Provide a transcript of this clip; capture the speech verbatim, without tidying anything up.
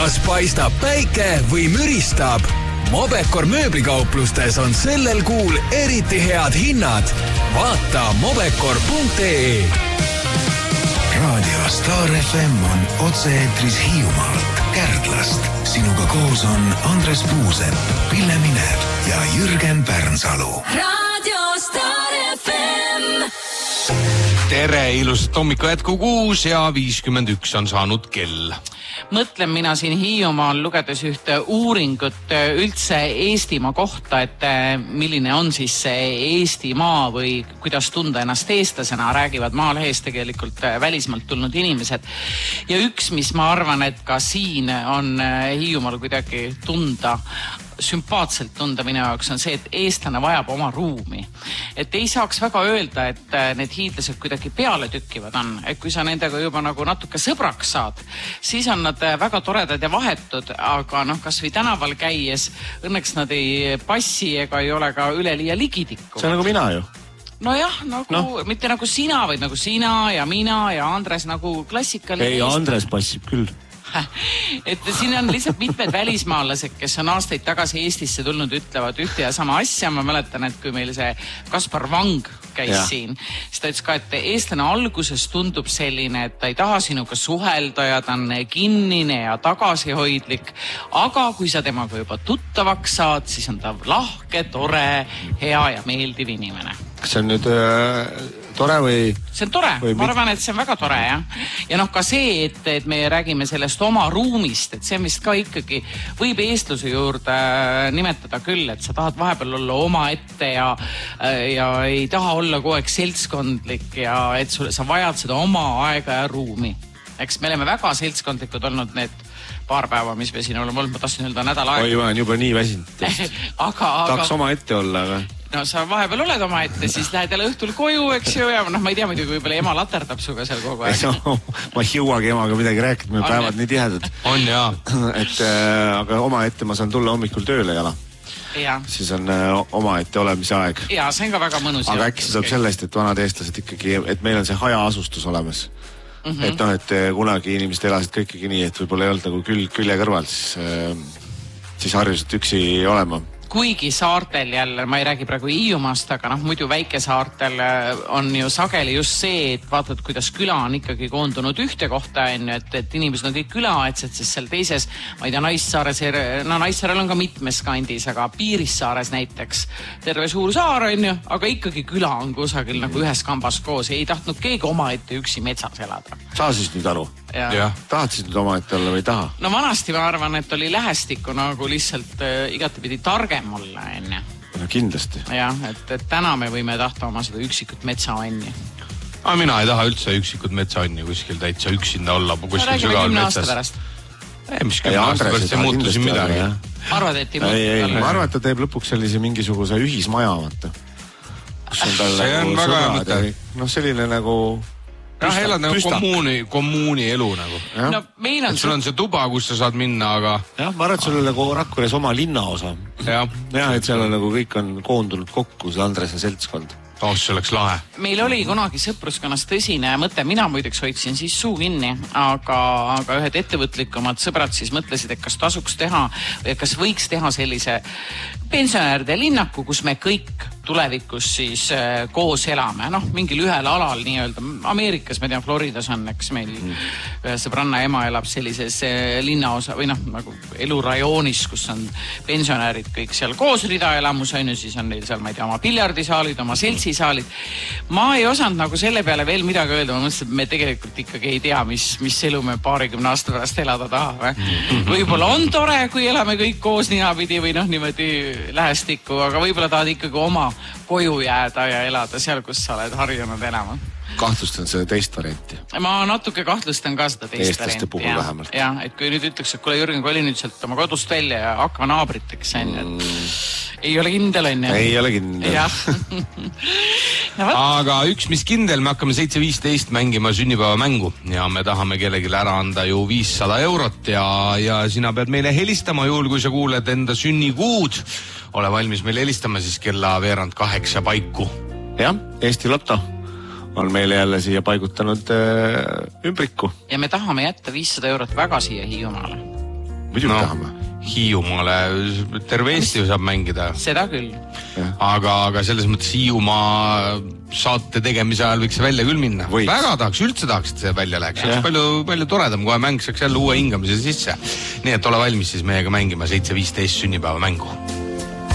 kas paistab päike või müristab? Mobecor mööblikauplustes on sellel kuul eriti head hinnad. Vaata mobecor punkt ee. Raadio Star F M on otse-eetris Hiiumaalt, Kärdlast. Sinuga koos on Andres Puusepp, Pille Minev ja Jürgen Pärnsalu. Raadio Star F M. Tere, ilusat hommiku jätku kuus ja viiskümmend üks on saanud kell. Mõtlen mina siin Hiiumaal lugedes ühte uuringut üldse Eestimaa kohta, et milline on siis see Eestimaa või kuidas tunda ennast eestlasena, räägivad Maalehes tegelikult välismaalt tulnud inimesed. Ja üks, mis ma arvan, et ka siin on Hiiumaal kuidagi tunda, sümpaatselt tunda minu jaoks on see, et eestlane vajab oma ruumi. Et ei saaks väga öelda, et need hiidlased kuidagi peale tükkivad on. Et kui sa nendega juba nagu natuke sõbraks saad, siis on nad väga toredad ja vahetud, aga noh, kas või tänaval käies, õnneks nad ei passi ega ei ole ka üleliia ligitikku. See on nagu mina ju. Nojah, nagu, no. Mitte nagu sina, vaid nagu sina ja mina ja Andres nagu klassikaline. Ei, Andres passib küll. Et siin on lihtsalt mitmed välismaalased, kes on aastaid tagasi Eestisse tulnud, ütlevad ühte ja sama asja. Ma mäletan, et kui meil see Kaspar Vang käis ja. siin, siis ta ütles ka, et eestlane alguses tundub selline, et ta ei taha sinuga suhelda ja ta on kinnine ja tagasihoidlik. Aga kui sa temaga juba tuttavaks saad, siis on ta lahke, tore, hea ja meeldiv inimene. Kas see on nüüd äh, tore või? See on tore, ma arvan, et see on väga tore, jah. Ja noh, ka see, et, et me räägime sellest oma ruumist, et see vist ka ikkagi võib eestluse juurde nimetada küll, et sa tahad vahepeal olla oma ette ja, ja ei taha olla kogu aeg seltskondlik ja et sulle, sa vajad seda oma aega ja ruumi. Eks me oleme väga seltskondlikud olnud need paar päeva, mis me siin oleme olnud, ma tahtsin öelda nädal aega. Oi, ma olen juba nii väsinud. aga, Tahaks aga... oma ette olla, aga... No sa vahepeal oled oma ette, siis lähed jälle õhtul koju, eks ju, ja noh, ma ei tea muidugi, võib-olla ema laterdab suga seal kogu aeg. No, ma ei jõuagi emaga midagi rääkida, meil päevad nii tihedad. On jaa. Et, äh, aga oma ette ma saan tulla hommikul tööle jala. Ja. Siis on äh, oma ette olemise aeg. Ja, see on ka väga mõnus. Aga äkki see saab sellest, et vanad eestlased ikkagi, et meil on see hajaasustus olemas. Mm-hmm. Et noh, et kunagi inimesed elasid ka ikkagi nii, et võib-olla ei olnud nagu küll, külje kõrval, siis, äh, siis harjusid üksi olema. Kuigi saartel jälle, ma ei räägi praegu Hiiumaast, aga noh, muidu väikesaartel on ju sageli just see, et vaatad, kuidas küla on ikkagi koondunud ühte kohta, et, et inimesed on kõik külaetsed, sest seal teises, ma ei tea, Naissaares, no Naissaarel on ka mitmes kandis, aga Piirissaares näiteks terve suur saar on ju, aga ikkagi küla on kusagil nagu ühes kambas koos, ei tahtnud keegi oma ette üksi metsas elada. Saa siis nüüd aru? Ja. Ja. Tahad siis nüüd oma ette olla või taha? No vanasti ma arvan, et oli lähestikku nagu lihtsalt äh, igatepidi targem olla enne. No kindlasti. Jah, et, et täna me võime tahta oma seda üksikut metsaonni. Aga mina ei taha üldse üksikut metsaonni kuskil täitsa üksinda olla kuskil sügaval metsas. Ei, mis kümne aasta pärast ei muutu siin midagi. Arvad, et ei muutu? Ei, ei, ma arvan, et ta teeb lõpuks sellise mingisuguse ühismaja, vaata. See on väga hea mõte. No selline nagu... Jah, elad nagu kommuuni, kommuuni elu nagu. No, meil on... Sul on see tuba, kus sa saad minna, aga... Jah, ma arvan, et sul on nagu Rakveres oma linnaosa. Jah. Jah, et seal on nagu kõik on koondunud kokku, see Andrese seltskond. Oh, see oleks lahe. Meil oli kunagi sõpruskonnas tõsine mõte, mina muideks hoidsin siis suu kinni, aga, aga ühed ettevõtlikumad sõbrad siis mõtlesid, et kas tasuks teha või kas võiks teha sellise pensionäride linnaku, kus me kõik tulevikus siis äh, koos elame, noh, mingil ühel alal nii-öelda. Ameerikas, ma tean, Floridas on, eks meil mm. sõbranna ema elab sellises äh, linnaosa või noh, nagu elurajoonis, kus on pensionärid kõik seal koos ridaelamus, on ju, siis on neil seal, ma ei tea, oma piljardisaalid, oma seltsisaalid. Ma ei osanud nagu selle peale veel midagi öelda, ma mõtlesin, et me tegelikult ikkagi ei tea, mis, mis elu me paarikümne aasta pärast elada taha. Mm. Võib-olla on tore, kui elame kõik koos ninapidi või noh, niimoodi lähestikku, aga võib-olla tahad ikkagi oma koju jääda ja elada seal, kus sa oled harjunud elama. Kahtlustan seda teist varianti. Ma natuke kahtlustan ka seda teist Eestlaste varianti. Puhul ja, vähemalt. Ja, et kui nüüd ütleks, et kuule Jürgen, koli nüüd sealt oma kodust välja ja hakka naabriteks, mm. et ei ole kindel, on ju? Ei ole kindel. Aga üks, mis kindel, me hakkame seitse viisteist mängima sünnipäeva mängu ja me tahame kellegile ära anda ju viissada eurot ja, ja sina pead meile helistama juhul, kui sa kuuled enda sünnikuud. Ole valmis meil helistama siis kella veerand kaheksa paiku. Jah, Eesti Lotto on meile jälle siia paigutanud äh, ümbriku. Ja me tahame jätta viissada eurot väga siia Hiiumaale. muidugi no, tahame. Hiiumaale terve Eesti saab mängida. Seda küll. Aga, aga selles mõttes Hiiumaa saate tegemise ajal võiks see välja küll minna. Võiks. Väga tahaks, üldse tahaks, et see välja läheks. See palju, palju toredam, kohe mäng saaks jälle uue hingamise sisse. Nii et ole valmis siis meiega mängima seitse viisteist sünnipäeva mängu.